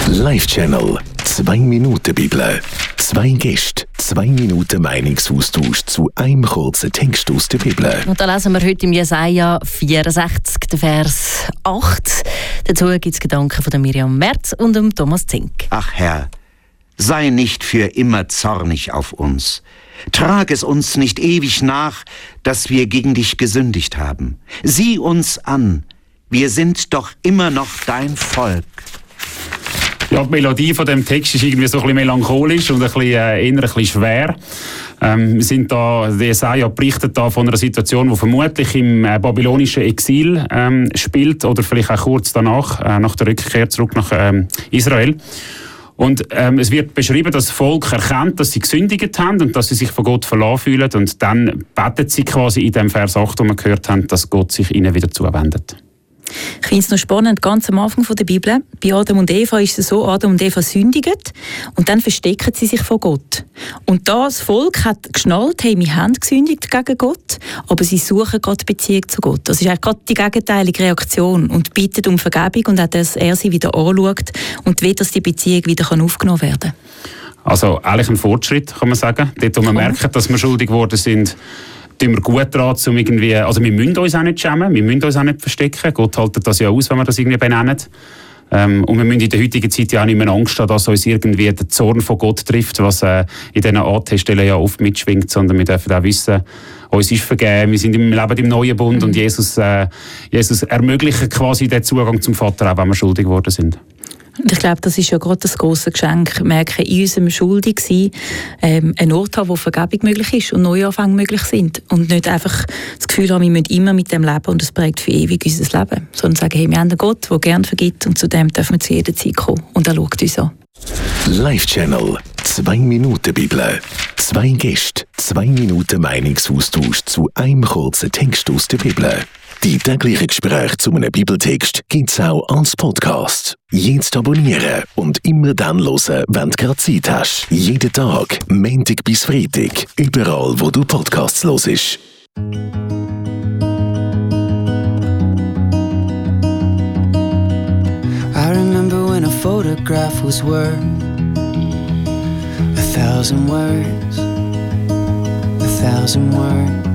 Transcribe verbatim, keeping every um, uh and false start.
Live-Channel. Zwei Minuten Bibel. Zwei Gäste. Zwei Minuten Meinungsaustausch zu einem kurzen Text aus der Bibel. Und da lesen wir heute im Jesaja vierundsechzig, den Vers acht. Dazu gibt es Gedanken von Miriam Merz und dem Thomas Zink. Ach Herr, sei nicht für immer zornig auf uns. Trag es uns nicht ewig nach, dass wir gegen dich gesündigt haben. Sieh uns an, wir sind doch immer noch dein Volk. Ja, die Melodie von dem Text ist irgendwie so ein bisschen melancholisch und ein bisschen, äh, eher ein bisschen schwer. Ähm, wir sind da, der Jesaja berichtet da von einer Situation, die vermutlich im äh, babylonischen Exil ähm, spielt oder vielleicht auch kurz danach, äh, nach der Rückkehr zurück nach ähm, Israel. Und ähm, es wird beschrieben, dass das Volk erkennt, dass sie gesündigt haben und dass sie sich von Gott verlassen fühlen. Und dann betet sie quasi in dem Vers acht, wo wir gehört haben, dass Gott sich ihnen wieder zuwendet. Ich finde es noch spannend, ganz am Anfang der Bibel, bei Adam und Eva ist es so, Adam und Eva sündigen und dann verstecken sie sich vor Gott. Und das Volk hat geschnallt, hey, wir haben gesündigt gegen Gott, aber sie suchen gerade Beziehung zu Gott. Das ist eigentlich gerade die gegenteilige Reaktion und bittet um Vergebung und auch, dass er sie wieder anschaut und will, dass die Beziehung wieder aufgenommen werden kann. Also eigentlich ein Fortschritt, kann man sagen. Dort, wo wir merken, dass wir schuldig geworden sind, tun wir gut daran, um irgendwie, also wir müssen uns auch nicht schämen, wir müssen uns auch nicht verstecken. Gott hält das ja aus, wenn wir das irgendwie benennen. Ähm, und wir müssen in der heutigen Zeit ja auch nicht mehr Angst haben, dass uns irgendwie der Zorn von Gott trifft, was äh, in diesen A T-Stellen ja oft mitschwingt, sondern wir dürfen auch wissen, uns ist vergeben, wir sind im Leben im neuen Bund und Jesus, äh, Jesus ermöglicht quasi den Zugang zum Vater, auch wenn wir schuldig geworden sind. Und ich glaube, das ist ja gerade das grosse Geschenk, merken, in unserem Schuldigsein ähm, einen Ort haben, wo Vergebung möglich ist und Neuanfänge möglich sind. Und nicht einfach das Gefühl haben, wir müssen immer mit dem leben und es prägt für ewig unser Leben. Sondern sagen, hey, wir haben einen Gott, der gerne vergibt und zu dem dürfen wir zu jeder Zeit kommen. Und er schaut uns an. Live-Channel. Zwei Minuten Bibel. Zwei Gäste. Zwei Minuten Meinungsaustausch zu einem kurzen Text aus der Bibel. Die täglichen Gespräche zu einem Bibeltext gibt es auch als Podcast. Jetzt abonnieren und immer dann hören, wenn du gerade Zeit hast. Jeden Tag, Montag bis Freitag, überall wo du Podcasts hörst. I remember when a photograph was worth a thousand words, a thousand words.